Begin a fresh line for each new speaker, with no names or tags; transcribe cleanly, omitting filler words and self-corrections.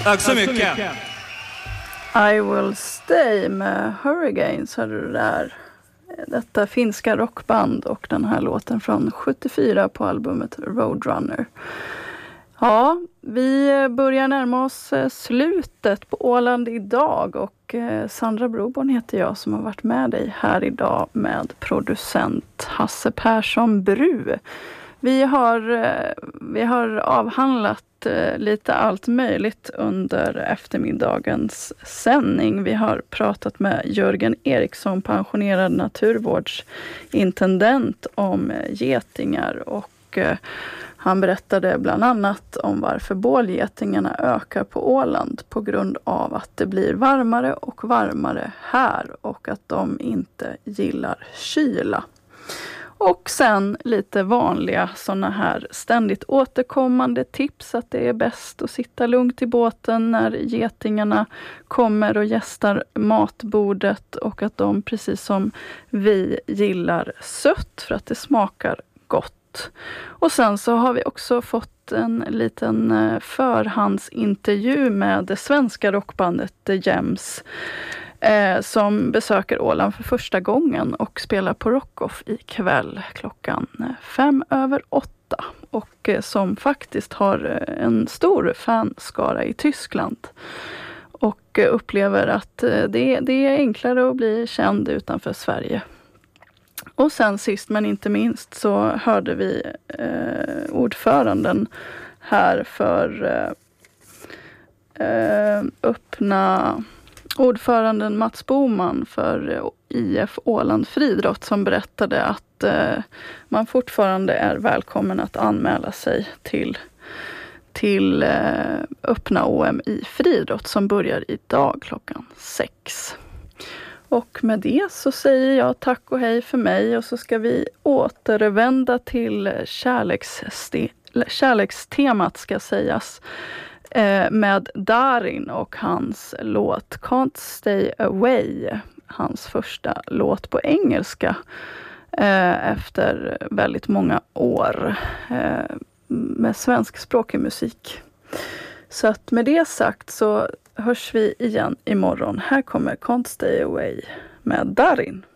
Tack så mycket.
I Will Stay med Hurricanes hörde du där. Detta finska rockband och den här låten från 74 på albumet Roadrunner. Ja, vi börjar närma oss slutet på Åland idag och Sandra Broborn heter jag som har varit med dig här idag med producent Hasse Persson Bru. Vi har avhandlat lite allt möjligt under eftermiddagens sändning. Vi har pratat med Jörgen Eriksson, pensionerad naturvårdsintendent, om getingar och han berättade bland annat om varför bålgetingarna ökar på Åland på grund av att det blir varmare och varmare här och att de inte gillar kyla. Och sen lite vanliga sådana här ständigt återkommande tips att det är bäst att sitta lugnt i båten när getingarna kommer och gästar matbordet och att de precis som vi gillar sött för att det smakar gott. Och sen så har vi också fått en liten förhandsintervju med det svenska rockbandet The Gems som besöker Åland för första gången och spelar på Rockoff ikväll klockan 7:05 och som faktiskt har en stor fanskara i Tyskland och upplever att det är enklare att bli känd utanför Sverige. Och sen sist men inte minst så hörde vi ordföranden här för ordföranden Mats Boman för IF Åland Friidrott som berättade att man fortfarande är välkommen att anmäla sig till öppna OM i friidrott som börjar idag klockan 6. Och med det så säger jag tack och hej för mig och så ska vi återvända till kärlekstemat ska sägas med Darin och hans låt Can't Stay Away, hans första låt på engelska efter väldigt många år med svenskspråkig musik. Så att med det sagt så hörs vi igen imorgon. Här kommer Can't Stay Away med Darin.